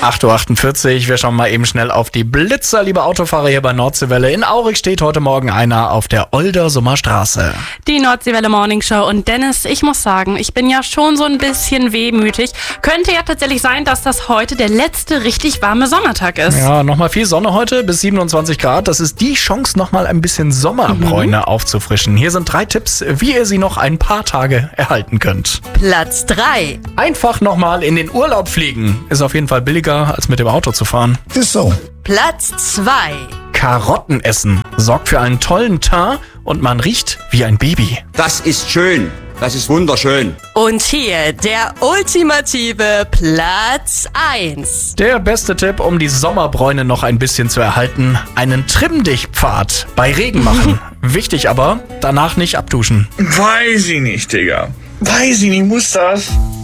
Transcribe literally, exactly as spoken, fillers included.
acht Uhr achtundvierzig, wir schauen mal eben schnell auf die Blitzer, liebe Autofahrer hier bei Nordseewelle. In Aurich steht heute Morgen einer auf der Oldersummer Straße. Die Nordseewelle Morning Show. Und Dennis, ich muss sagen, ich bin ja schon so ein bisschen wehmütig. Könnte ja tatsächlich sein, dass das heute der letzte richtig warme Sommertag ist. Ja, nochmal viel Sonne heute, bis siebenundzwanzig Grad. Das ist die Chance, nochmal ein bisschen Sommerbräune mhm. aufzufrischen. Hier sind drei Tipps, wie ihr sie noch ein paar Tage erhalten könnt. Platz drei. Einfach nochmal in den Urlaub fliegen. Ist auf jeden Fall billiger, als mit dem Auto zu fahren. Ist so. Platz zwei. Karotten essen sorgt für einen tollen Teint und man riecht wie ein Baby. Das ist schön. Das ist wunderschön. Und hier der ultimative Platz eins. Der beste Tipp, um die Sommerbräune noch ein bisschen zu erhalten: einen Trimm-Dich-Pfad bei Regen machen. Wichtig aber, danach nicht abduschen. Weiß ich nicht, Digga. Weiß ich nicht, muss das?